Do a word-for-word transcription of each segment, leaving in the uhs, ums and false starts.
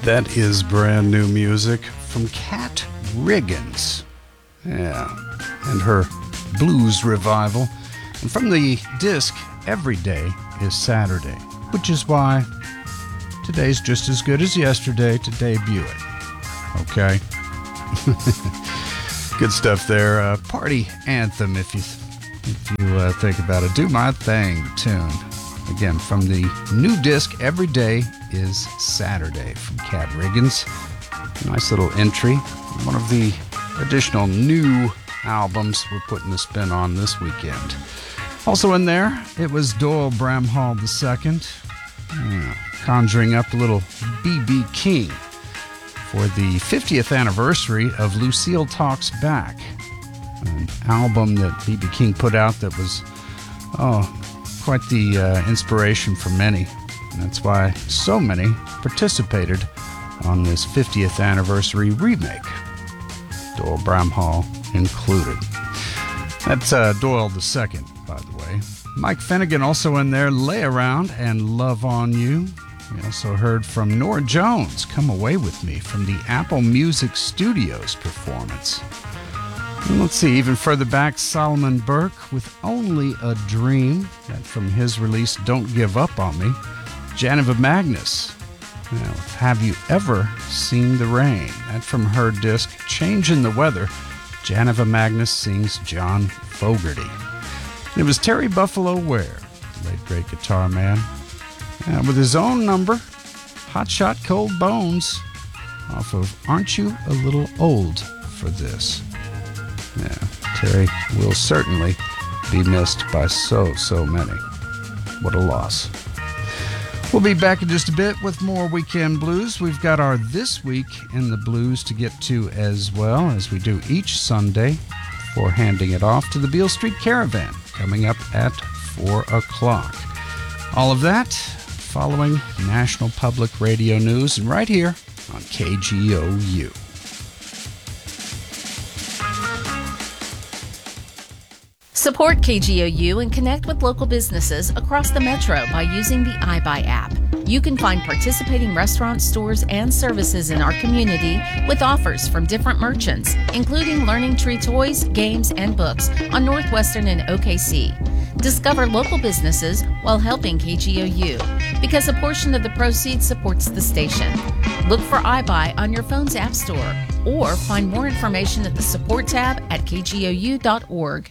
That is brand new music from Kat Riggins. Yeah, and her blues revival. And from the disc, Every Day is Saturday, which is why today's just as good as yesterday to debut it. Okay? Good stuff there. Uh, party anthem, if you, if you uh, think about it. Do My Thing tune. Again, from the new disc, Every Day is Saturday from Kat Riggins. Nice little entry. One of the additional new albums we're putting a spin on this weekend. Also in there, it was Doyle Bramhall the Second, yeah, conjuring up a little B B King for the fiftieth anniversary of Lucille Talks Back, an album that B B King put out that was, oh, quite the uh, inspiration for many. And that's why so many participated on this fiftieth anniversary remake, Doyle Bramhall included. That's uh, Doyle the Second, by the way. Mike Finnegan also in there, Lay Around and Love on You. We also heard from Norah Jones, Come Away With Me, from the Apple Music Studios performance. And let's see, even further back, Solomon Burke with Only a Dream, that from his release Don't Give Up on Me. Janiva Magnus, you know, Have You Ever Seen the Rain? That from her disc Changin' the Weather. Janiva Magnus sings John Fogerty. And it was Terry Buffalo Ware, late great guitar man, uh, with his own number, Hot Shot Cold Bones, off of Aren't You a Little Old for This? Yeah, Terry will certainly be missed by so, so many. What a loss. We'll be back in just a bit with more Weekend Blues. We've got our This Week in the Blues to get to as well, as we do each Sunday, before handing it off to the Beale Street Caravan, coming up at four o'clock. All of that following National Public Radio News, and right here on K G O U. Support K G O U and connect with local businesses across the metro by using the iBuy app. You can find participating restaurants, stores, and services in our community with offers from different merchants, including Learning Tree toys, games, and books on Northwestern and O K C. Discover local businesses while helping K G O U, because a portion of the proceeds supports the station. Look for iBuy on your phone's app store, or find more information at the support tab at k g o u dot org.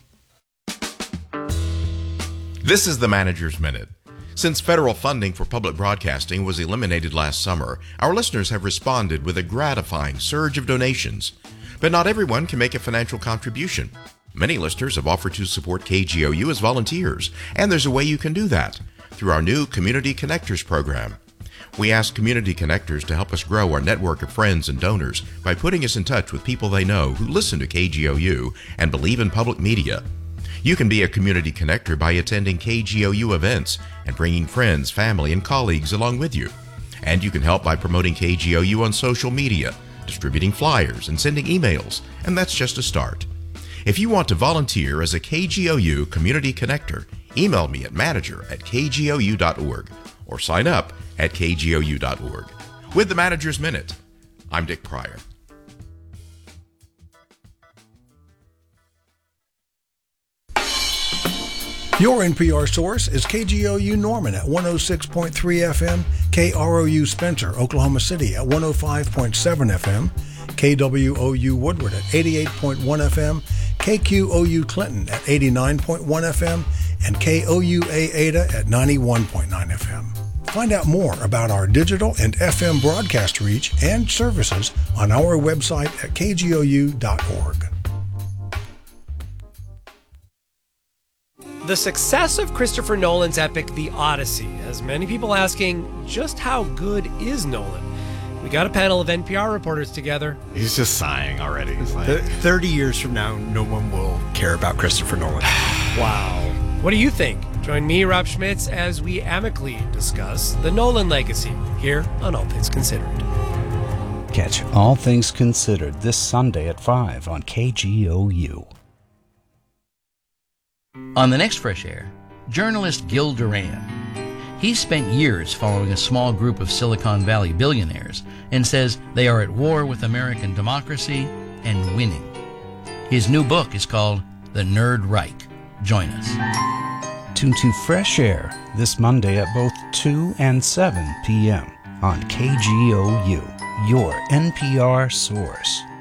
This is the Manager's Minute. Since federal funding for public broadcasting was eliminated last summer, our listeners have responded with a gratifying surge of donations. But not everyone can make a financial contribution. Many listeners have offered to support K G O U as volunteers, and there's a way you can do that, through our new Community Connectors program. We ask Community Connectors to help us grow our network of friends and donors by putting us in touch with people they know who listen to K G O U and believe in public media. You can be a community connector by attending K G O U events and bringing friends, family, and colleagues along with you. And you can help by promoting K G O U on social media, distributing flyers, and sending emails, and that's just a start. If you want to volunteer as a K G O U community connector, email me at manager at k g o u dot org or sign up at k g o u dot org. With the Manager's Minute, I'm Dick Pryor. Your N P R source is K G O U Norman at one oh six point three F M, K R O U Spencer, Oklahoma City at one oh five point seven F M, K W O U Woodward at eighty-eight point one F M, K Q O U Clinton at eighty-nine point one F M, and K O U A Ada at ninety-one point nine F M. Find out more about our digital and F M broadcast reach and services on our website at k g o u dot org. The success of Christopher Nolan's epic The Odyssey has many people asking, just how good is Nolan? We got a panel of N P R reporters together. He's just sighing already. He's like, thirty years from now, no one will care about Christopher Nolan. Wow. What do you think? Join me, Rob Schmitz, as we amicably discuss the Nolan legacy here on All Things Considered. Catch All Things Considered this Sunday at five on K G O U. On the next Fresh Air, journalist Gil Duran. He's spent years following a small group of Silicon Valley billionaires and says they are at war with American democracy and winning. His new book is called The Nerd Reich. Join us. Tune to Fresh Air this Monday at both two and seven p.m. on K G O U, your N P R source.